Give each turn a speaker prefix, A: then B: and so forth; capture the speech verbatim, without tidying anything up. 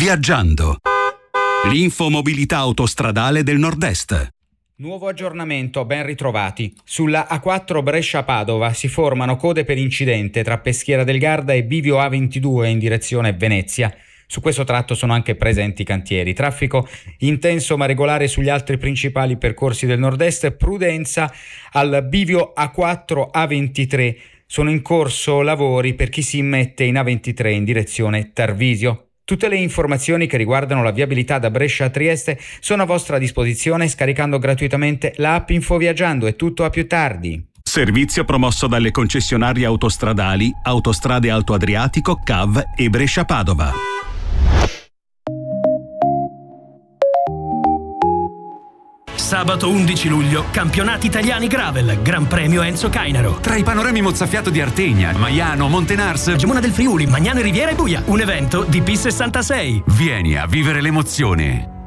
A: Viaggiando. L'infomobilità autostradale del Nord-Est.
B: Nuovo aggiornamento, ben ritrovati. Sulla A quattro Brescia-Padova si formano code per incidente tra Peschiera del Garda e Bivio A ventidue in direzione Venezia. Su questo tratto sono anche presenti cantieri. Traffico intenso ma regolare sugli altri principali percorsi del Nord-Est. Prudenza al bivio A quattro A ventitré. Sono in corso lavori per chi si immette in A ventitré in direzione Tarvisio. Tutte le informazioni che riguardano la viabilità da Brescia a Trieste sono a vostra disposizione scaricando gratuitamente l'app Infoviaggiando. È tutto, a più tardi.
A: Servizio promosso dalle concessionarie autostradali Autostrade Alto Adriatico, C A V e Brescia-Padova.
C: Sabato undici luglio, campionati italiani Gravel, Gran Premio Enzo Cainaro.
D: Tra i panorami mozzafiato di Artegna, Maiano, Montenars,
C: Gemona del Friuli, Magnano e Riviera e Buia. Un evento di P sessantasei.
D: Vieni a vivere l'emozione.